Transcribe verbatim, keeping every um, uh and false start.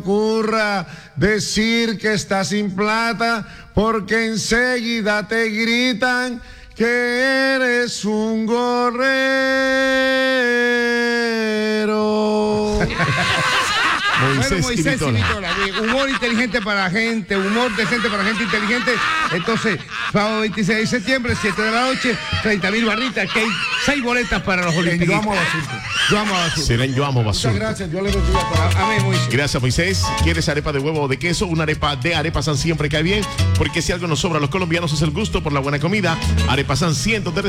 ocurra decir que estás sin plata, porque enseguida te gritan que eres un gorrero. Moisés, bueno, Moisés y Vitola. y Vitola. Humor inteligente para la gente, humor decente para gente inteligente. Entonces, sábado veintiséis de septiembre, siete de la noche, treinta mil barritas, que hay seis boletas para los olímpicos. Yo amo a Basurto. Yo amo a Basurto. Será en Yo Amo Muchas Basurto. gracias, yo le bendiga a todos. Amén, Moisés. Gracias, Moisés. ¿Quieres arepa de huevo o de queso? Una arepa de Arepa San siempre cae bien, porque si algo nos sobra a los colombianos es el gusto por la buena comida. Arepa San ciento